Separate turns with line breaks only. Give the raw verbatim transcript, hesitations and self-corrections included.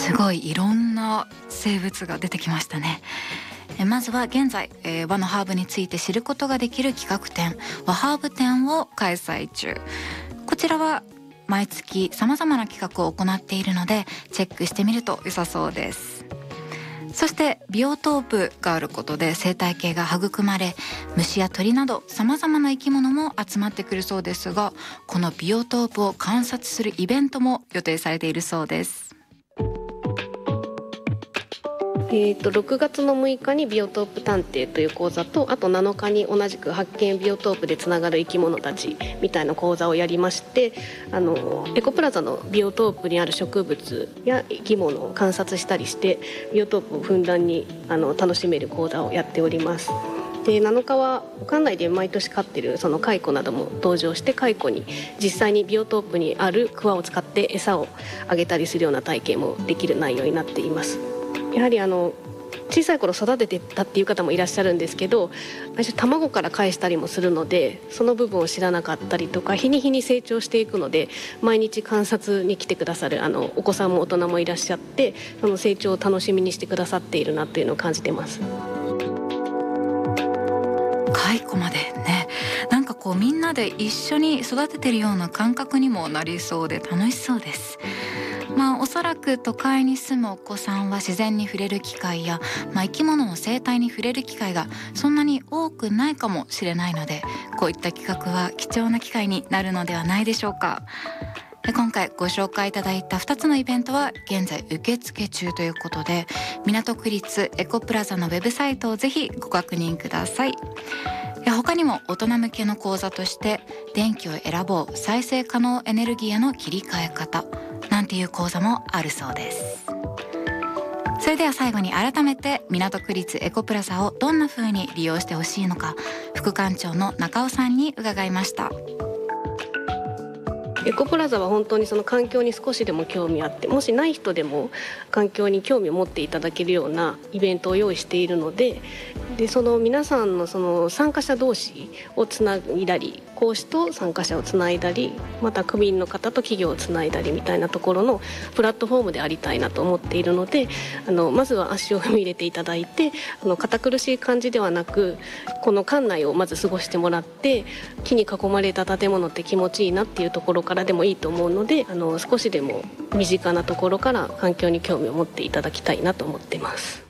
すごいいろんな生物が出てきましたね。えまずは現在、えー、和のハーブについて知ることができる企画展、和ハーブ展を開催中。こちらは毎月さまざまな企画を行っているのでチェックしてみると良さそうです。そしてビオトープがあることで生態系が育まれ、虫や鳥などさまざまな生き物も集まってくるそうですが、このビオトープを観察するイベントも予定されているそうです。
えー、とろくがつのむいかにビオトープ探偵という講座と、あとなのかに同じく発見ビオトープでつながる生き物たちみたいな講座をやりまして、あのエコプラザのビオトープにある植物や生き物を観察したりして、ビオトープをふんだんにあの楽しめる講座をやっております。でなのかは館内で毎年飼ってるその蚕なども登場して、蚕に実際にビオトープにあるクワを使って餌をあげたりするような体験もできる内容になっています。やはりあの小さい頃育ててたっていう方もいらっしゃるんですけど、最初卵から返したりもするので、その部分を知らなかったりとか、日に日に成長していくので毎日観察に来てくださるあのお子さんも大人もいらっしゃって、その成長を楽しみにしてくださっているなというのを感じてます。
蚕までね、なんかこうみんなで一緒に育ててるような感覚にもなりそうで楽しそうです。まあおそらく都会に住むお子さんは自然に触れる機会や、まあ、生き物の生態に触れる機会がそんなに多くないかもしれないので、こういった企画は貴重な機会になるのではないでしょうか。今回ご紹介いただいたふたつのイベントは現在受付中ということで、港区立エコプラザのウェブサイトをぜひご確認ください。他にも大人向けの講座として、電気を選ぼう再生可能エネルギーへの切り替え方なんていう講座もあるそうです。それでは最後に改めて港区立エコプラザをどんな風に利用してほしいのか、副館長の中尾さんに伺いました。
エコプラザは本当にその環境に少しでも興味あって、もしない人でも環境に興味を持っていただけるようなイベントを用意しているので、でその皆さんのその参加者同士をつないだり、講師と参加者をつないだり、また区民の方と企業をつないだりみたいなところのプラットフォームでありたいなと思っているので、あのまずは足を踏み入れていただいて、あの堅苦しい感じではなく、この館内をまず過ごしてもらって、木に囲まれた建物って気持ちいいなっていうところからでもいいと思うので、あの少しでも身近なところから環境に興味を持っていただきたいなと思っています。